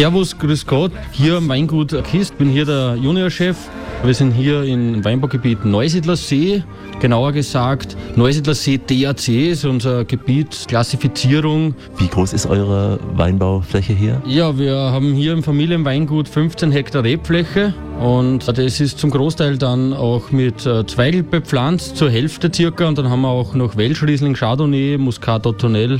Servus, grüß Gott. Hier am Weingut Kist, bin hier der Juniorchef. Wir sind hier im Weinbaugebiet Neusiedlersee, genauer gesagt Neusiedlersee DAC ist unser Gebiet, Klassifizierung. Wie groß ist eure Weinbaufläche hier? Ja, wir haben hier im Familienweingut 15 Hektar Rebfläche und das ist zum Großteil dann auch mit Zweigel bepflanzt, zur Hälfte circa, und dann haben wir auch noch Welschriesling, Chardonnay, Muscat Ottonel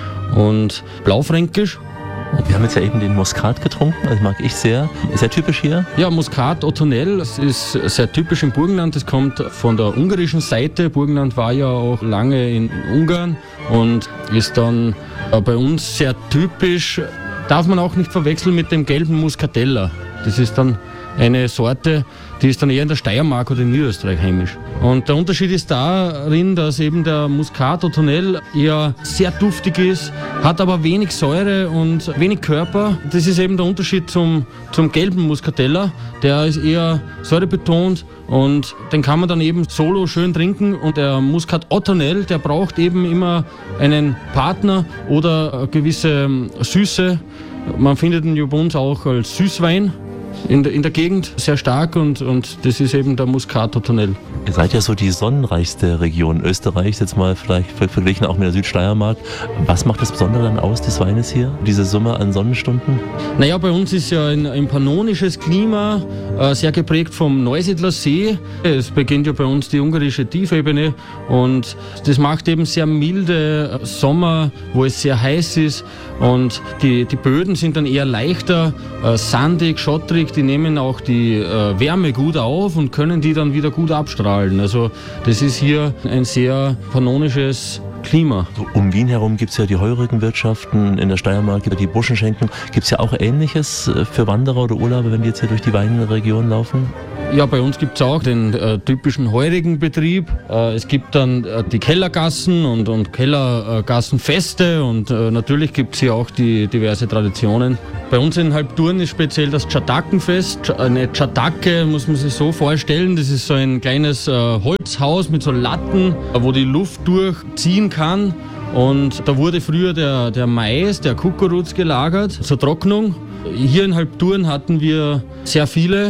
und Blaufränkisch. Wir haben jetzt ja eben den Muscat getrunken, das mag ich sehr. Ist ja typisch hier? Ja, Muscat Ottonel, das ist sehr typisch im Burgenland. Das kommt von der ungarischen Seite. Burgenland war ja auch lange in Ungarn und ist dann bei uns sehr typisch. Darf man auch nicht verwechseln mit dem gelben Muscatella. Das ist dann eine Sorte, die ist dann eher in der Steiermark oder in Niederösterreich heimisch. Und der Unterschied ist darin, dass eben der Muscat Ottonel eher sehr duftig ist, hat aber wenig Säure und wenig Körper. Das ist eben der Unterschied zum gelben Muscatella. Der ist eher säurebetont und den kann man dann eben solo schön trinken. Und der Muscat Ottonel, der braucht eben immer einen Partner oder eine gewisse Süße. Man findet ihn bei uns auch als Süßwein in der Gegend sehr stark und das ist eben der Muscat Ottonel. Ihr seid ja so die sonnenreichste Region Österreichs, jetzt mal vielleicht verglichen auch mit der Südsteiermark. Was macht das Besondere dann aus des Weines hier, diese Summe an Sonnenstunden? Naja, bei uns ist ja ein pannonisches Klima, sehr geprägt vom Neusiedlersee. Es beginnt ja bei uns die ungarische Tiefebene und das macht eben sehr milde Sommer, wo es sehr heiß ist, und die Böden sind dann eher leichter, sandig, schottrig, die nehmen auch die Wärme gut auf und können die dann wieder gut abstrahlen. Also das ist hier ein sehr pannonisches Klima. So, um Wien herum gibt es ja die Heurigenwirtschaften, in der Steiermark gibt es die Burschenschenken. Gibt es ja auch Ähnliches für Wanderer oder Urlauber, wenn die jetzt hier durch die Weinregion laufen? Ja, bei uns gibt es auch den typischen Heurigenbetrieb. Es gibt dann die Kellergassen und Kellergassenfeste und natürlich gibt es hier auch die diverse Traditionen. Bei uns in Halbturn ist speziell das Tschatakenfest. Eine Tschatake muss man sich so vorstellen, das ist so ein kleines Holzhaus mit so Latten, wo die Luft durchziehen kann. Und da wurde früher der Mais, der Kukuruz gelagert zur Trocknung. Hier in Halbturn hatten wir sehr viele.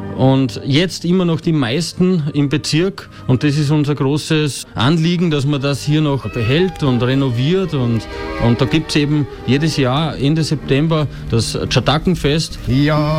Und jetzt immer noch die meisten im Bezirk. Und das ist unser großes Anliegen, dass man das hier noch behält und renoviert. Und da gibt es eben jedes Jahr Ende September das Tschatakenfest. Ja.